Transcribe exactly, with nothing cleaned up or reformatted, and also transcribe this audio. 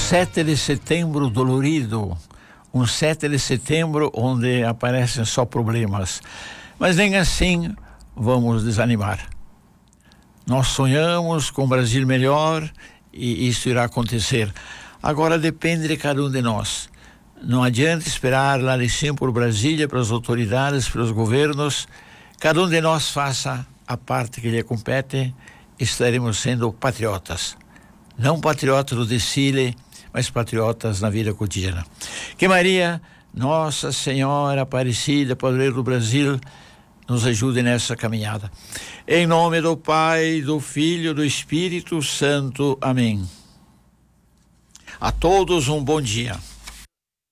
sete de setembro dolorido, um sete de setembro onde aparecem só problemas. Mas nem assim vamos desanimar. Nós sonhamos com um Brasil melhor e isso irá acontecer. Agora depende de cada um de nós. Não adianta esperar lá de cima por Brasília, para as autoridades, para os governos. Cada um de nós faça a parte que lhe compete, estaremos sendo patriotas. Não patriotas do desfile, mas patriotas na vida cotidiana. Que Maria, Nossa Senhora Aparecida, padroeira do Brasil, nos ajude nessa caminhada. Em nome do Pai, do Filho e do Espírito Santo. Amém. A todos um bom dia.